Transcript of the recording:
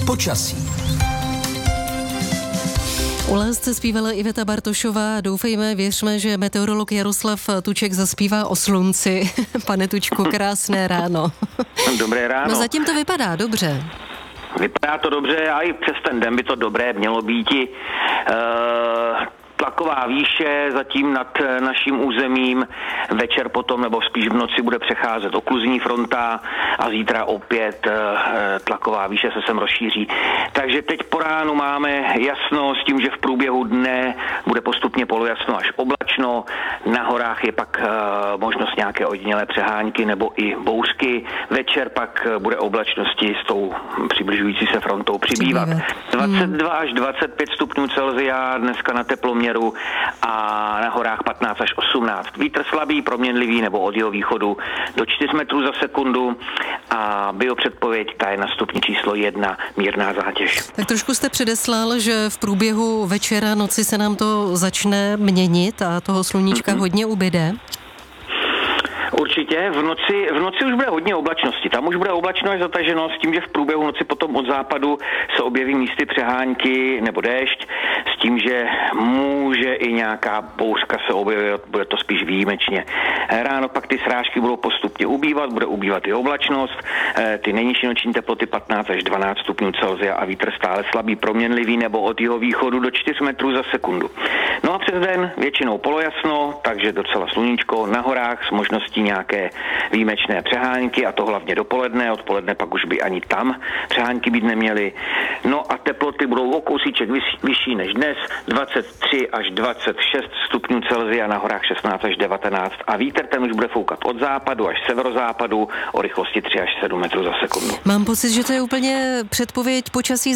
Počasí. U lásce zpívala Iveta Bartošová. Doufejme, věřme, že meteorolog Jaroslav Tuček zaspívá o slunci. Pane Tučku, krásné ráno. Dobré ráno. No zatím to vypadá dobře. Vypadá to dobře a i přes ten den by to dobré mělo být. Tlaková výše zatím nad naším územím, večer potom nebo spíš v noci bude přecházet okluzní fronta a zítra opět tlaková výše se sem rozšíří. Takže teď po ránu máme jasno s tím, že v průběhu dne bude postupně polojasno až oblačno. Na horách je pak možnost nějaké ojedinělé přehánky nebo i bouřky. Večer pak bude oblačnosti s tou přibližující se frontou přibývat. 22 až 25 stupňů Celsia dneska na teploměru a na horách 15 až 18. Vítr slabý, proměnlivý nebo od jihovýchodu do 4 metrů za sekundu a biopředpověď ta je na stupni číslo 1, mírná zátěž. Tak trošku jste předeslal, že v průběhu večera, noci se nám to začne měnit a toho sluníčka hodně ubyde. Určitě, v noci už bude hodně oblačnosti. Tam už bude oblačno až zataženo s tím, že v průběhu noci potom od západu se objeví místy přehánky nebo déšť, s tím, že může i nějaká bouřka se objevit, bude to spíš výjimečně. Ráno pak ty srážky budou postupně ubývat, bude ubývat i oblačnost, ty nejnižší noční teploty 15 až 12 stupňů Celsia a vítr stále slabý, proměnlivý nebo od jihovýchodu do 4 metrů za sekundu. No a přes den většinou polojasno, takže docela sluníčko, na horách s možností nějaké výjimečné přehánky a to hlavně dopoledne, odpoledne pak už by ani tam přehánky být neměly. No a teploty budou o kousíček vyšší než dnes, 23 až 26 stupňů Celsia, na horách 16 až 19 a vítr ten už bude foukat od západu až severozápadu o rychlosti 3 až 7 metrů za sekundu. Mám pocit, že to je úplně předpověď počasí